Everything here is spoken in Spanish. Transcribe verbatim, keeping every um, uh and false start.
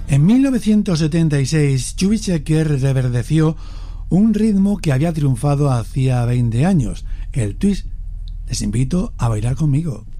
En mil novecientos setenta y seis, Chubby Checker reverdeció un ritmo que había triunfado hacía veinte años, el twist. Les invito a bailar conmigo.